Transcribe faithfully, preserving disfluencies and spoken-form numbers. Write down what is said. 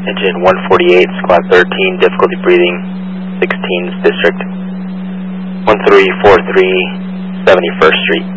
Engine one forty-eight, squad thirteen, difficulty breathing, sixteenth District, one three four three, seventy-first Street.